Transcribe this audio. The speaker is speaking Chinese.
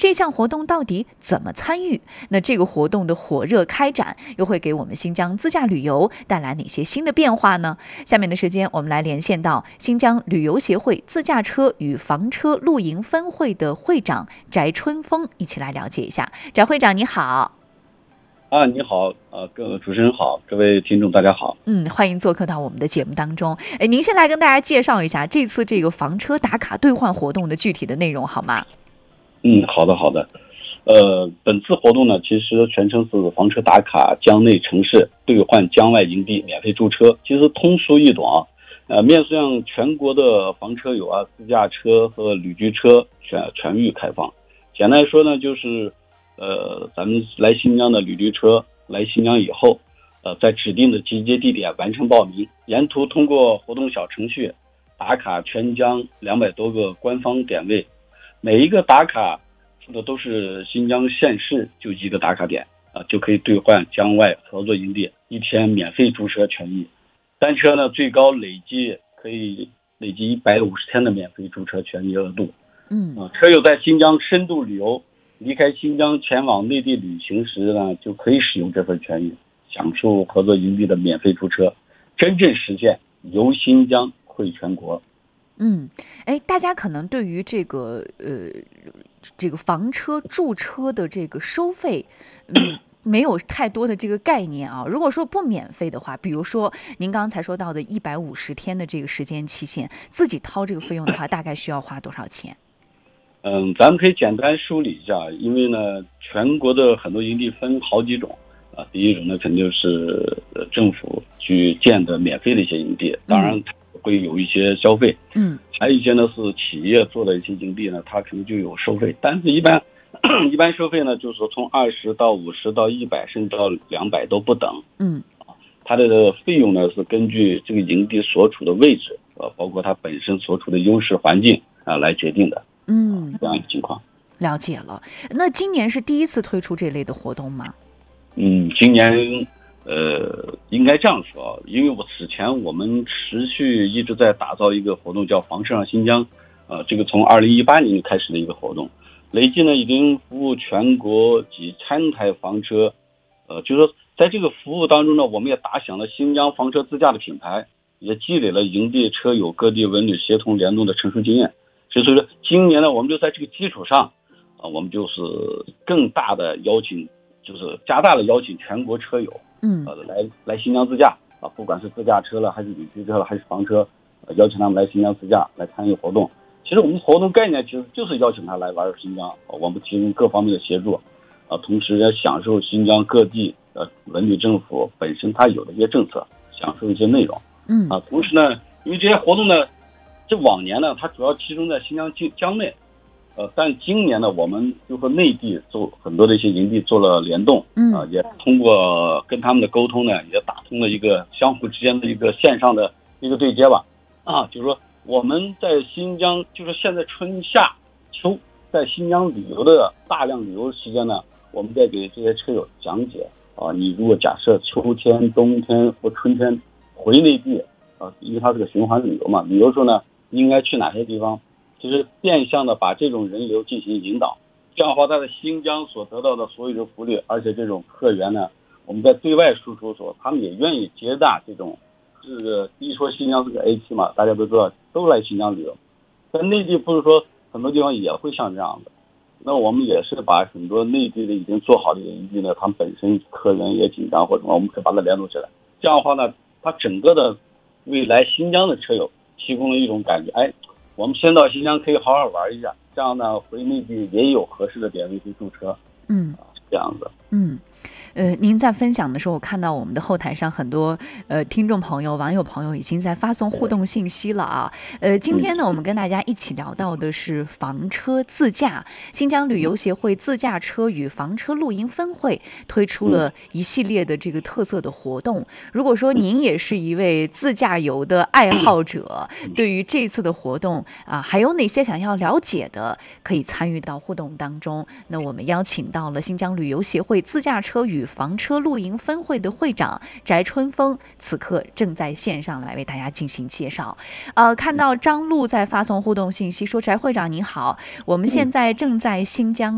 这项活动到底怎么参与？那这个活动的火热开展又会给我们新疆自驾旅游带来哪些新的变化呢？下面的时间我们来连线到新疆旅游协会自驾车与房车露营分会的会长翟春风，一起来了解一下。翟会长你好。 你好，各位主持人好，各位听众大家好。 欢迎做客到我们的节目当中。您先来跟大家介绍一下这次这个房车打卡兑换活动的具体的内容好吗？ 好的。本次活动呢，其实全称是房车打卡疆内城市兑换疆外营地免费驻车，其实通俗易懂面向全国的房车友自驾车和旅居车全域开放。简单来说呢，就是咱们来新疆的旅居车来新疆以后，在指定的集结地点完成报名，沿途通过活动小程序打卡全疆200多个官方点位，每一个打卡的都是新疆县市就一个打卡点就可以兑换疆外合作营地1天免费驻车权益。单车呢，最高可以累计150天的免费驻车权益额度。车友在新疆深度旅游，离开新疆前往内地旅行时呢，就可以使用这份权益，享受合作营地的免费驻车，真正实现游新疆惠全国。 大家可能对于这个房车驻车的这个收费，没有太多的这个概念啊。如果说不免费的话，比如说您刚才说到的150天的这个时间期限，自己掏这个费用的话，大概需要花多少钱？ 咱们可以简单梳理一下，因为呢，全国的很多营地分好几种第一种呢，肯定是政府去建的免费的一些营地，当然会有一些消费。还有一些呢是企业做的一些营地呢，它可能就有收费，但是一般收费呢，就是说从20到50到100甚至到200都不等。它的费用呢是根据这个营地所处的位置包括它本身所处的优势环境来决定的。这样一个情况。 了解了。那今年是第一次推出这类的活动吗？ 今年应该这样说因为此前我们持续一直在打造一个活动，叫房车上新疆，这个从2018年开始的一个活动，累计呢已经服务全国几千台房车，就是说在这个服务当中呢，我们也打响了新疆房车自驾的品牌，也积累了营地车友各地文旅协同联动的成熟经验。所以说今年呢，我们就在这个基础上我们就是更大的邀请，就是加大了邀请全国车友来新疆自驾不管是自驾车了还是旅居车了还是房车，邀请他们来新疆自驾来参与活动。其实我们活动概念其实就是邀请他来玩新疆，我们提供各方面的协助同时也享受新疆各地文旅政府本身它有的一些政策，享受一些内容。同时呢，因为这些活动呢，这往年呢它主要集中在新疆疆内，但今年呢，我们就和内地做很多的一些营地做了联动，也通过跟他们的沟通呢，也打通了一个相互之间的一个线上的一个对接吧。就是说我们在新疆，就是现在春夏秋在新疆旅游的大量旅游时间呢，我们在给这些车友讲解你如果假设秋天、冬天或春天回内地因为它是个循环旅游嘛，旅游时候呢应该去哪些地方，就是变相的把这种人流进行引导，这样的话他在新疆所得到的所有的福利，而且这种客源呢，我们在对外输出时候，他们也愿意接纳这种，一说新疆是个 A 区嘛，大家都知道都来新疆旅游，在内地不是说很多地方也会像这样的，那我们也是把很多内地的已经做好的营地呢，他们本身客源也紧张或者什么，我们可以把它联动起来，这样的话呢，它整个的为来新疆的车友提供了一种感觉，我们先到新疆可以好好玩一下，这样呢回内地也有合适的点位去驻车。这样子。 您在分享的时候，我看到我们的后台上很多听众朋友、网友朋友已经在发送互动信息了啊。今天呢，我们跟大家一起聊到的是房车自驾，新疆旅游协会自驾车与房车露营分会推出了一系列的这个特色的活动。如果说您也是一位自驾游的爱好者，对于这次的活动还有哪些想要了解的，可以参与到互动当中。那我们邀请到了新疆旅游协会自驾车与房车露营分会的会长翟春风，此刻正在线上来为大家进行介绍。看到张璐在发送互动信息说：翟会长你好，我们现在正在新疆